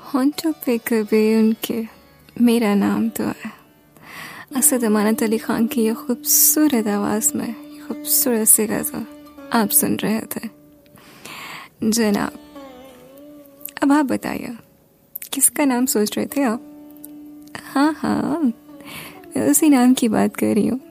होंठों पे कभी उनके मेरा नाम तो है। असद अमानत अली खान की ये खूबसूरत आवाज़ में ये खूबसूरत सी गज़ल आप सुन रहे थे। जनाब, अब आप बताइए किसका नाम सोच रहे थे आप? हाँ, मैं उसी नाम की बात कर रही हूँ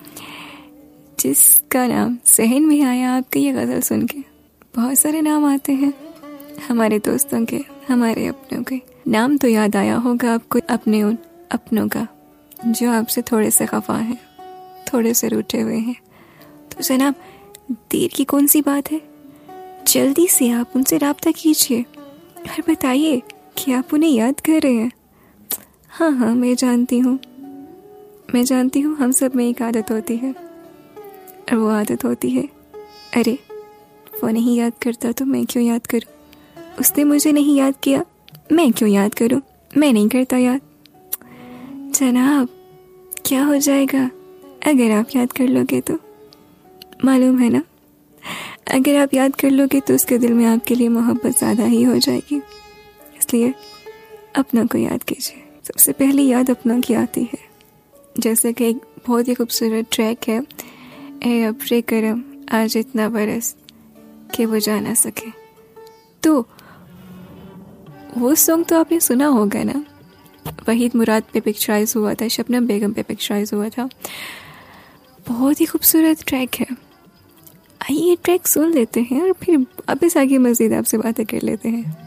जिसका नाम जहन में आया आपकी ये गज़ल सुन के। बहुत सारे नाम आते हैं हमारे दोस्तों के, हमारे अपनों के। नाम तो याद आया होगा आपको अपने उन अपनों का जो आपसे थोड़े से खफा हैं, थोड़े से रूठे हुए हैं। तो जनाब, देर की कौन सी बात है, जल्दी से आप उनसे राब्ता कीजिए और बताइए कि आप उन्हें याद कर रहे हैं। हाँ, मैं जानती हूँ, हम सब में एक आदत होती है और वो आदत होती है, अरे वो नहीं याद करता तो मैं क्यों याद करूँ, उसने मुझे नहीं याद किया मैं क्यों याद करूँ, मैं नहीं करता याद। जनाब, क्या हो जाएगा अगर आप याद कर लोगे तो? मालूम है ना, अगर आप याद कर लोगे तो उसके दिल में आपके लिए मोहब्बत ज़्यादा ही हो जाएगी। इसलिए अपनों को याद कीजिए। सबसे पहली याद अपनों की आती है। जैसे कि एक बहुत ही खूबसूरत ट्रैक है, ए अब्रे करम आज इतना बरस कि वो जा ना सके। तो वो सॉन्ग तो आपने सुना होगा ना, वहीद मुराद पे पिक्चराइज हुआ था, शबनम बेगम पे पिक्चराइज हुआ था। बहुत ही खूबसूरत ट्रैक है। आइए ट्रैक सुन लेते हैं और फिर वापस आगे मज़ीद आपसे बातें कर लेते हैं।